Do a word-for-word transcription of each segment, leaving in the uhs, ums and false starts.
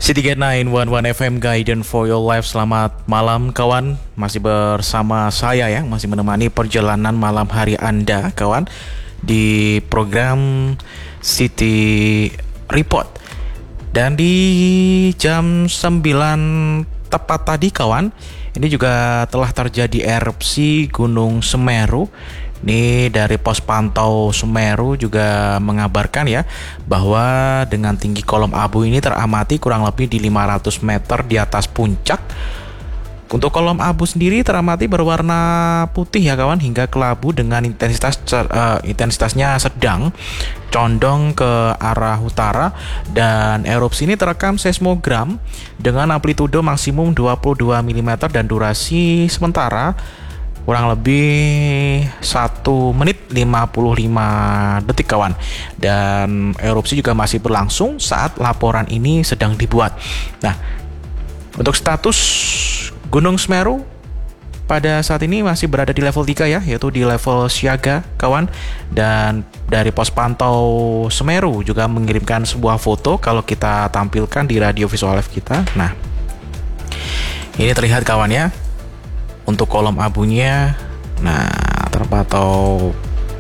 C tiga sembilan satu satu F M Guidance for Your Life. Selamat malam kawan. Masih bersama saya ya, masih menemani perjalanan malam hari Anda kawan di program City Report. Dan di jam sembilan tepat tadi kawan, ini juga telah terjadi erupsi Gunung Semeru. Ini dari pos pantau Semeru juga mengabarkan ya bahwa dengan tinggi kolom abu ini teramati kurang lebih di lima ratus meter di atas puncak. Untuk kolom abu sendiri teramati berwarna putih ya kawan hingga kelabu dengan intensitas uh, intensitasnya sedang condong ke arah utara, dan erupsi ini terekam seismogram dengan amplitudo maksimum dua puluh dua milimeter dan durasi sementara kurang lebih satu menit lima puluh lima detik kawan. Dan erupsi juga masih berlangsung saat laporan ini sedang dibuat. Nah, untuk status Gunung Semeru pada saat ini masih berada di level tiga ya, yaitu di level siaga kawan. Dan dari pos pantau Semeru juga mengirimkan sebuah foto kalau kita tampilkan di radio visual live kita. Nah, ini terlihat kawan ya untuk kolom abunya. Nah, terpantau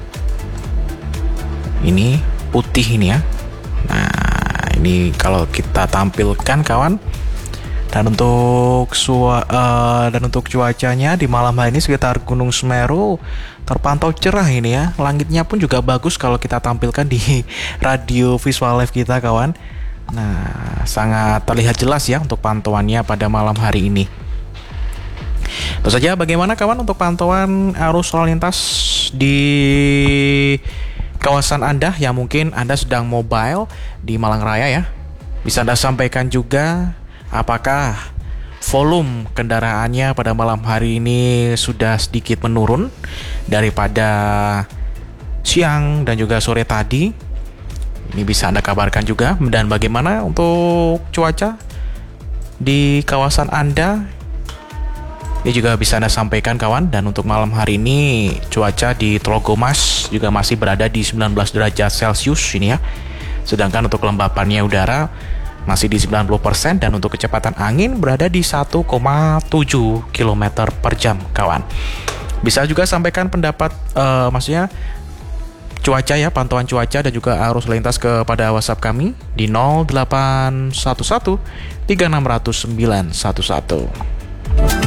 ini putih ini ya. Nah, ini kalau kita tampilkan kawan. Dan untuk sua, uh, dan untuk cuacanya di malam hari ini sekitar Gunung Semeru terpantau cerah ini ya. Langitnya pun juga bagus kalau kita tampilkan di radio visual live kita kawan. Nah, sangat terlihat jelas ya untuk pantauannya pada malam hari ini. Terus saja bagaimana kawan untuk pantauan arus lalu lintas di kawasan Anda yang mungkin Anda sedang mobile di Malang Raya ya. Bisa Anda sampaikan juga apakah volume kendaraannya pada malam hari ini sudah sedikit menurun daripada siang dan juga sore tadi. Ini bisa Anda kabarkan juga. Dan bagaimana untuk cuaca di kawasan Anda, ini juga bisa Anda sampaikan kawan. Dan untuk malam hari ini cuaca di Tlogomas juga masih berada di sembilan belas derajat Celcius ini ya. Sedangkan untuk kelembapannya udara masih di sembilan puluh persen, dan untuk kecepatan angin berada di satu koma tujuh kilometer per jam kawan. Bisa juga sampaikan pendapat uh, maksudnya cuaca ya, pantauan cuaca dan juga arus lintas kepada WhatsApp kami di nol delapan satu satu tiga enam nol nol sembilan satu satu.